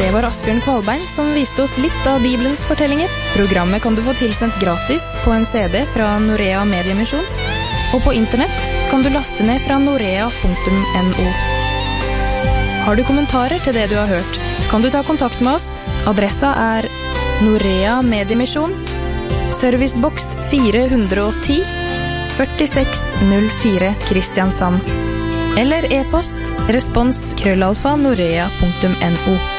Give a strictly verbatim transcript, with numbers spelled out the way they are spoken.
Det var Asbjørn Kvalbein som viste oss litt av Bibelens fortellinger. Programmet kan du få tilsendt gratis på en C D fra Norea Mediemisjon, og på internett kan du laste ned fra norea punktum no. Har du kommentarer til det du har hørt, kan du ta kontakt med oss. Adressa er Norea Mediemisjon, serviceboks fire ti, førtiseks null fire Kristiansand. Eller e-post respons krøllalfa norea punktum no.